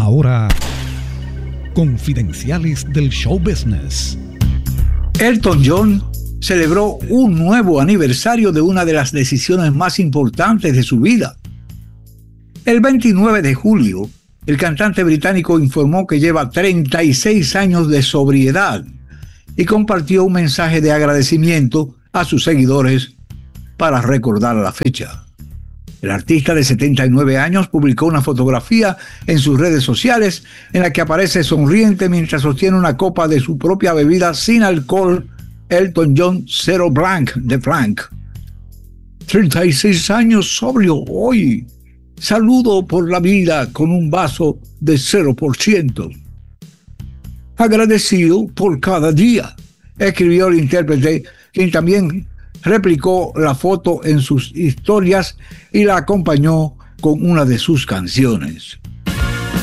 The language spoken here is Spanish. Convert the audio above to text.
ahora, Confidenciales del Show Business. Elton John celebró un nuevo aniversario de una de las decisiones más importantes de su vida. El 29 de julio, el cantante británico informó que lleva 36 años de sobriedad y compartió un mensaje de agradecimiento a sus seguidores para recordar la fecha. El artista de 79 años publicó una fotografía en sus redes sociales en la que aparece sonriente mientras sostiene una copa de su propia bebida sin alcohol, Elton John Zero Blanc de Frank. 36 años sobrio hoy. Saludo por la vida con un vaso de 0%. Agradecido por cada día, escribió el intérprete, quien también replicó la foto en sus historias y la acompañó con una de sus canciones.